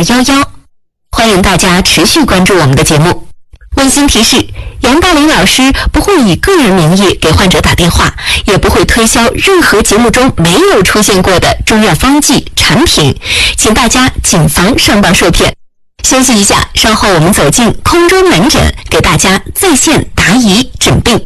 211。欢迎大家持续关注我们的节目。温馨提示：杨大林老师不会以个人名义给患者打电话，也不会推销任何节目中没有出现过的中药方剂产品，请大家谨防上当受骗。休息一下，稍后我们走进空中门诊，给大家在线答疑诊病。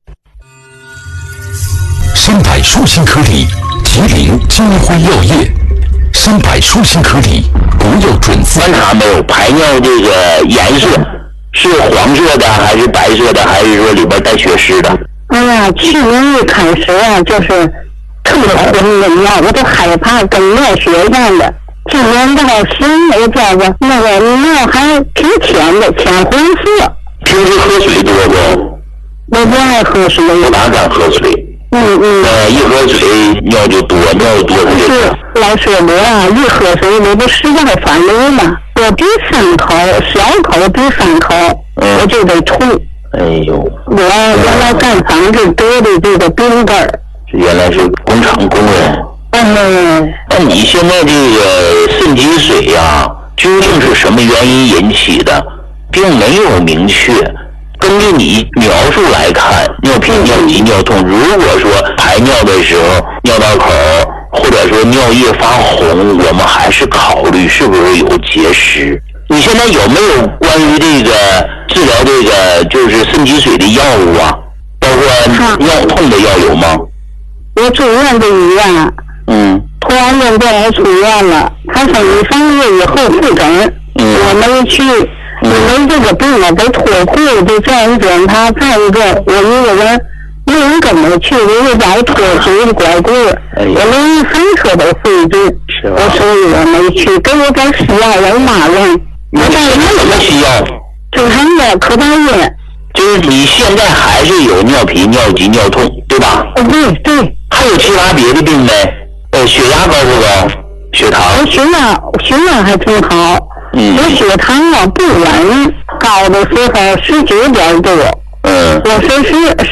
300舒心颗粒，吉林金辉药业。300舒心颗粒，不要准字。 观察没有排尿这个颜色是黄色的还是白色的，还是说里边带血丝的？ 哎呀，去年一开始啊，就是特别浑的尿，我都害怕跟尿血一样的。今年到10月这个那个尿还挺浅的，浅红色。 平时喝水多不？ 我不爱喝水。 不大敢喝水。一喝水尿就多，尿多了就。 是老师，我啊一喝水我都实在反流嘛，我第3口小口第3口我就得吐。 哎呦， 我原来干厂子得的这个病根儿。 原来是工厂工人。那你现在这个肾积水呀，究竟是什么原因引起的，并没有明确。根据你描述来看，尿频、尿急、尿痛，如果说排尿的时候尿道口或者说尿液发红，我们还是考虑是不是有结石。你现在有没有关于这个治疗这个就是肾积水的药物啊？包括尿痛的药有吗？ 我住院的医院，突然间带我出院了，他说你3个月以后复诊，我没去。因为这个病啊，得脱裤子这样检查，再一个我一个人没人跟我去，我又把我脱水的拐棍，我连1车都费劲，所以我没去。给我点西药，我骂人。 你吃什么西药？ 正常的可待因。 就是你现在还是有尿频、尿急、尿痛，对吧？ 对。 还有其他别的病没？血压高不高？血糖？ 血压还挺好。我血糖啊不稳，高的时候19点多，我是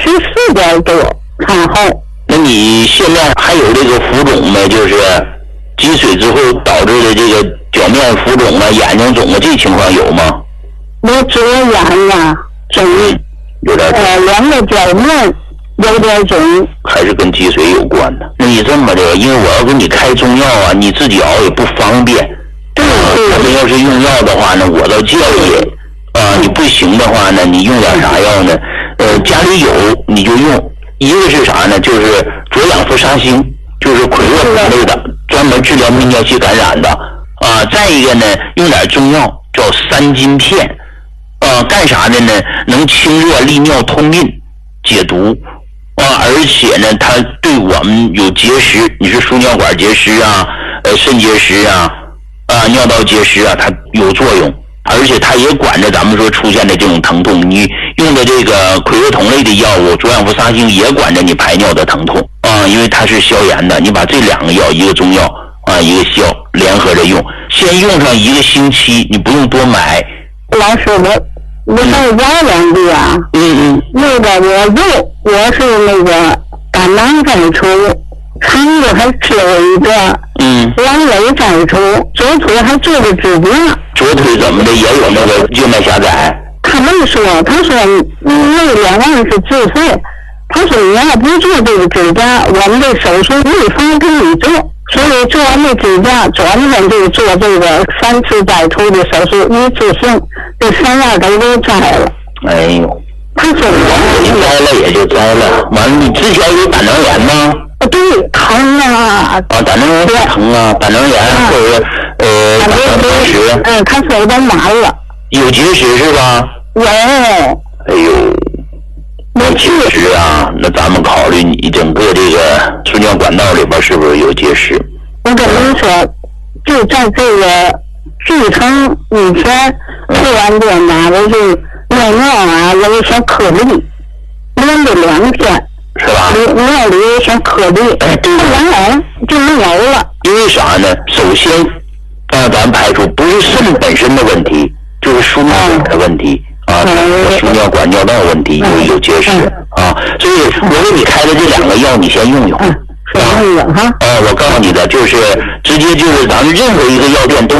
14点多产后。 那你现在还有这个浮肿没？就是积水之后导致的这个脚面浮肿啊、眼睛肿啊，这情况有吗？ 我左眼呀肿， 有点 2个脚面有点肿， 还是跟积水有关的。那你这么的，因为我要给你开中药啊，你自己熬也不方便。他们要是用药的话呢，我倒建议你不行的话呢，你用点啥药呢？家里有你就用。一个是啥呢？就是左氧氟沙星，就是葵若苯类的，专门治疗泌尿系感染的再一个呢，用点中药叫3金片干啥的呢？能清热利尿、通淋、解毒而且呢，它对我们有结石，你是输尿管结石啊、肾结石啊。尿道结石啊，它有作用，而且它也管着咱们说出现的这种疼痛。你用的这个葵若酮类的药物，左氧氟沙星也管着你排尿的疼痛因为它是消炎的。你把这2个药，一个中药一个西药联合着用，先用上1个星期，你不用多买。 老师，我再挖2句啊。那个我是那个胆囊摘除。肠子还吃了一个，阑尾摘除，左腿还做个指甲。 左腿怎么的也有那个静脉狭窄？ 他说那2万是自费，他说你要不做这个指甲，我们的手术没法给你做，所以做完那指甲，转天就做这个3次摘除的手术，一次性这3万都摘了。 哎呦， 他说你摘了也就摘了，完了你之前有胆囊炎吗？ 对，疼啊！ 胆囊炎疼啊，胆囊炎或者胆囊结石。 他说都完了。 有结石是吧？ 有。 哎呦，有结石啊！那咱们考虑你整个这个输尿管道里边是不是有结石？ 我跟您说，就在这个剧程以前，突然间呢，我就尿有一些颗粒，连着2天。 是吧？ 尿里有些颗粒，后来就没有了。 因为啥呢？首先，咱排除不是肾本身的问题，就是输尿管的问题输尿管尿道问题有结石所以我给你开的这2个药，你先用用。 我告诉你的就是直接就是咱们任何一个药店都